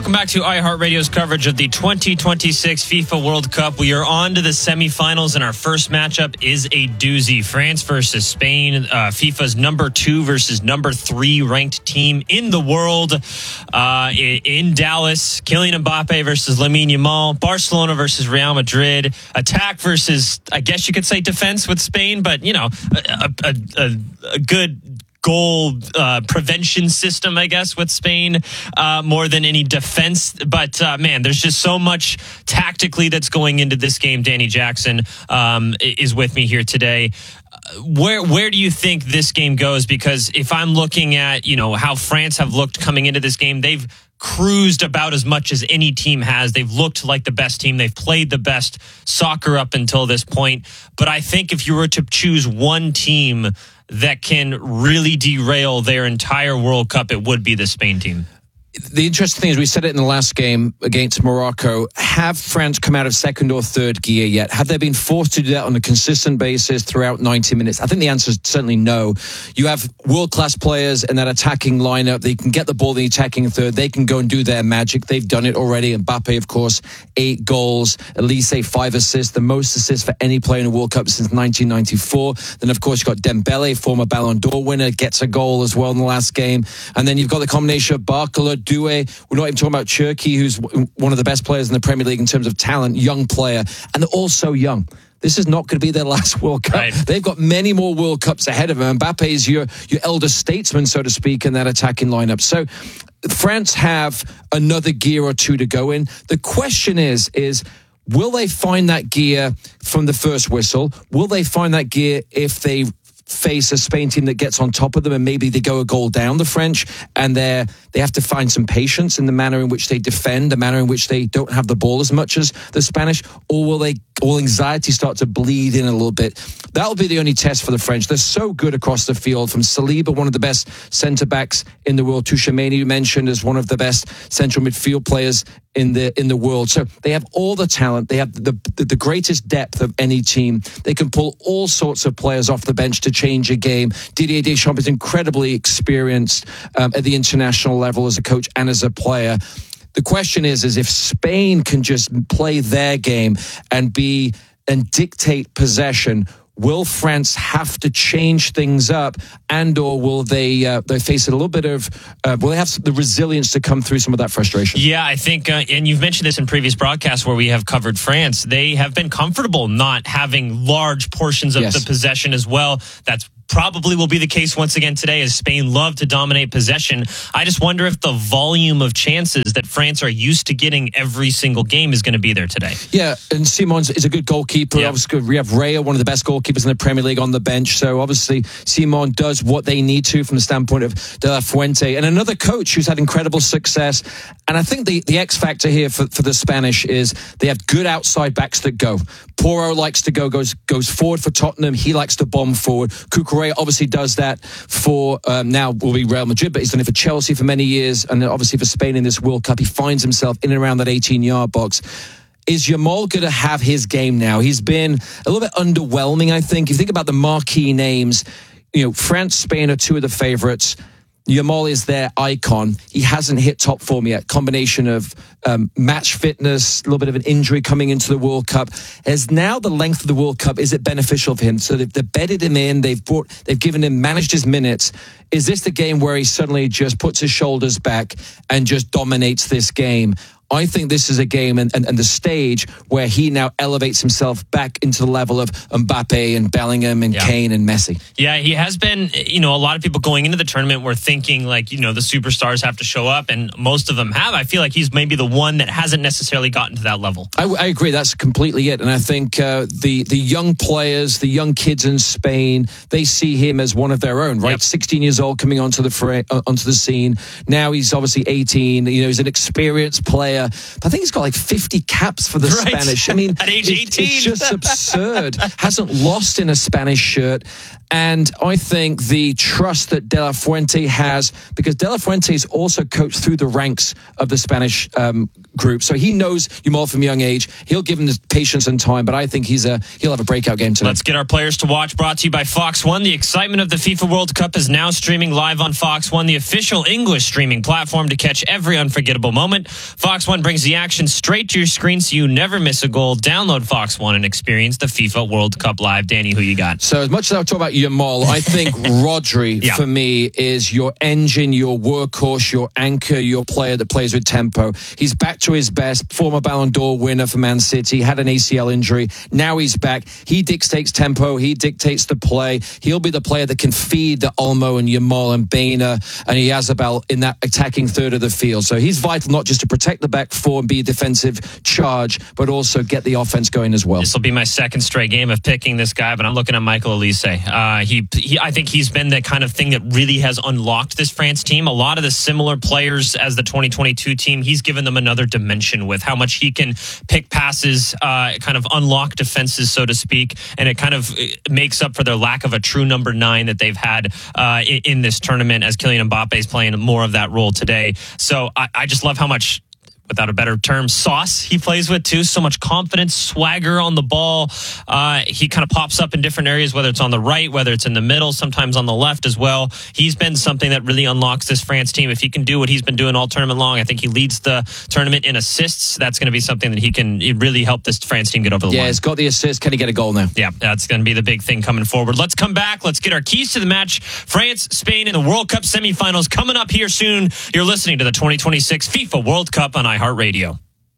Welcome back to iHeartRadio's coverage of the 2026 FIFA World Cup. We are on to the semifinals, and our first matchup is a doozy. France versus Spain, FIFA's number 2 versus number 3 ranked team in the world. In Dallas, Kylian Mbappe versus Lamine Yamal, Barcelona versus Real Madrid, attack versus, I guess you could say, defense with Spain, but, you know, a good goal prevention system, I guess, with Spain, more than any defense. But man, there's just so much tactically that's going into this game. Danny Jackson is with me here today. Where do you think this game goes? Because if I'm looking at, you know, how France have looked coming into this game, they've cruised about as much as any team has. They've looked like the best team. They've played the best soccer up until this point. But I think if you were to choose one team that can really derail their entire World Cup, it would be the Spain team. The interesting thing is, we said it in the last game against Morocco, have France come out of second or third gear yet? Have they been forced to do that on a consistent basis throughout 90 minutes? I think the answer is certainly no. You have world-class players in that attacking lineup. They can get the ball in the attacking third. They can go and do their magic. They've done it already. Mbappe, of course, 8 goals, Elise 5 assists, the most assists for any player in a World Cup since 1994. Then, of course, you've got Dembele, former Ballon d'Or winner, gets a goal as well in the last game. And then you've got the combination of Barcola, Doué. We're not even talking about Cherki, who's one of the best players in the Premier League in terms of talent, young player, and they're all so young. This is not going to be their last World Cup. Right. They've got many more World Cups ahead of them. Mbappe is your elder statesman, so to speak, in that attacking lineup. So France have another gear or two to go in. The question is will they find that gear from the first whistle? Will they find that gear if they face a Spain team that gets on top of them and maybe they go a goal down, the French, and they have to find some patience in the manner in which they defend, the manner in which they don't have the ball as much as the Spanish? Or will anxiety start to bleed in a little bit? That'll be the only test for the French. They're so good across the field, from Saliba, one of the best centre-backs in the world, to Tchouaméni, you mentioned, as one of the best central midfield players in the world. So they have all the talent. They have the greatest depth of any team. They can pull all sorts of players off the bench to change a game. Didier Deschamps is incredibly experienced at the international level as a coach and as a player. The question is if Spain can just play their game and dictate possession, will France have to change things up, and/or will they face a little bit of? Will they have the resilience to come through some of that frustration? Yeah, I think, and you've mentioned this in previous broadcasts where we have covered France. They have been comfortable not having large portions of the possession as well. That's probably will be the case once again today, as Spain love to dominate possession. I just wonder if the volume of chances that France are used to getting every single game is going to be there today. Yeah, and Simon is a good goalkeeper. Yep. Obviously, we have Raya, one of the best goalkeepers in the Premier League, on the bench. So obviously, Simon does what they need to from the standpoint of De La Fuente. And another coach who's had incredible success. And I think the X factor here for the Spanish is they have good outside backs that go. Porro likes to goes forward for Tottenham. He likes to bomb forward. Cucurella obviously does that for now will be Real Madrid, but he's done it for Chelsea for many years, and obviously for Spain in this World Cup. He finds himself in and around that 18-yard box. Is Yamal going to have his game now? He's been a little bit underwhelming, I think. If you think about the marquee names, you know, France, Spain are two of the favourites. Yamal is their icon. He hasn't hit top form yet. Combination of match fitness, a little bit of an injury coming into the World Cup. As now the length of the World Cup, is it beneficial for him? So they've bedded him in. They've given him, managed his minutes. Is this the game where he suddenly just puts his shoulders back and just dominates this game? I think this is a game and the stage where he now elevates himself back into the level of Mbappe and Bellingham and Kane and Messi. Yeah, he has been, you know, a lot of people going into the tournament were thinking, like, you know, the superstars have to show up, and most of them have. I feel like he's maybe the one that hasn't necessarily gotten to that level. I agree. That's completely it. And I think the young players, the young kids in Spain, they see him as one of their own, right? Yep. 16 years old, coming onto the scene. Now he's obviously 18. You know, he's an experienced player. I think he's got like 50 caps for the Spanish. I mean, at age 18. It's just absurd. Hasn't lost in a Spanish shirt. And I think the trust that De La Fuente has, because De La Fuente is also coached through the ranks of the Spanish group. So he knows Yamal from a young age. He'll give him the patience and time, but I think he'll have a breakout game today. Let's get our players to watch, brought to you by Fox One. The excitement of the FIFA World Cup is now streaming live on Fox One, the official English streaming platform to catch every unforgettable moment. Fox One brings the action straight to your screen so you never miss a goal. Download Fox One and experience the FIFA World Cup live. Danny, who you got? So as much as I talk about Yamal, I think Rodri, for me, is your engine, your workhorse, your anchor, your player that plays with tempo. He's back to his best. Former Ballon d'Or winner for Man City. Had an ACL injury. Now he's back. He dictates tempo. He dictates the play. He'll be the player that can feed the Olmo and Yamal and Baina and Yazabal in that attacking third of the field. So he's vital not just to protect the back four and be a defensive charge, but also get the offense going as well. This will be my second straight game of picking this guy, but I'm looking at Michael Olise. I think he's been the kind of thing that really has unlocked this France team. A lot of the similar players as the 2022 team, he's given them another dimension with how much he can pick passes, kind of unlock defenses, so to speak, and it kind of makes up for their lack of a true number 9 that they've had in this tournament, as Kylian Mbappe is playing more of that role today. So I just love how much, without a better term, sauce he plays with too. So much confidence, swagger on the ball. He kind of pops up in different areas, whether it's on the right, whether it's in the middle, sometimes on the left as well. He's been something that really unlocks this France team. If he can do what he's been doing all tournament long, I think he leads the tournament in assists. That's going to be something that he can really help this France team get over the line. Yeah, he's got the assist. Can he get a goal now? Yeah, that's going to be the big thing coming forward. Let's come back. Let's get our keys to the match. France, Spain in the World Cup semifinals coming up here soon. You're listening to the 2026 FIFA World Cup on iHeartRadio.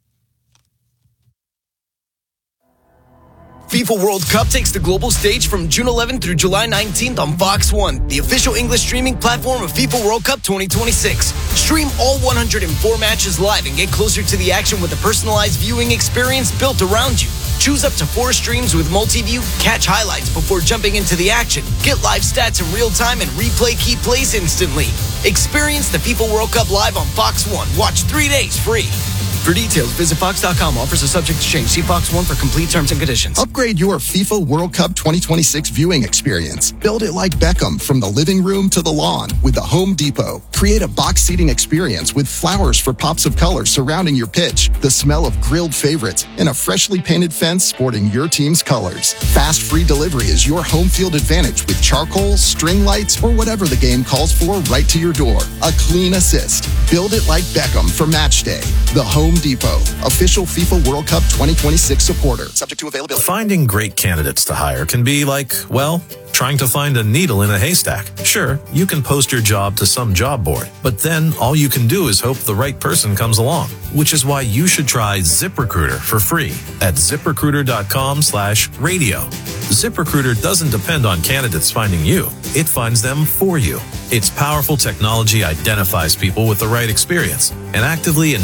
FIFA World Cup takes the global stage from June 11th through July 19th on Fox One, the official English streaming platform of FIFA World Cup 2026. Stream all 104 matches live and get closer to the action with a personalized viewing experience built around you. Choose up to 4 streams with multi-view, catch highlights before jumping into the action, get live stats in real time, and replay key plays instantly. Experience the FIFA World Cup live on Fox One. Watch 3 days free. For details, visit Fox.com. Offers are subject to change. See Fox One for complete terms and conditions. Upgrade your FIFA World Cup 2026 viewing experience. Build it like Beckham from the living room to the lawn with the Home Depot. Create a box seating experience with flowers for pops of color surrounding your pitch, the smell of grilled favorites, and a freshly painted fence sporting your team's colors. Fast free delivery is your home field advantage with charcoal, string lights, or whatever the game calls for right to your door. A clean assist. Build it like Beckham for match day. The Home Depot, official FIFA World Cup 2026 supporter. Subject to availability. Finding great candidates to hire can be like, well, trying to find a needle in a haystack. Sure, you can post your job to some job board, but then all you can do is hope the right person comes along, which is why you should try ZipRecruiter for free at ZipRecruiter.com/radio. ZipRecruiter doesn't depend on candidates finding you. It finds them for you. Its powerful technology identifies people with the right experience and actively